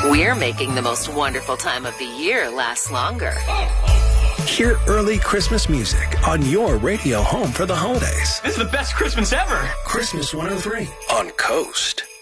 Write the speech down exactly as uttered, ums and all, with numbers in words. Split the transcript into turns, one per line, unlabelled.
We're making the most wonderful time of the year last longer.
Hear early Christmas music on your radio home for the holidays.
This is the best Christmas ever.
Christmas one oh three on Coast.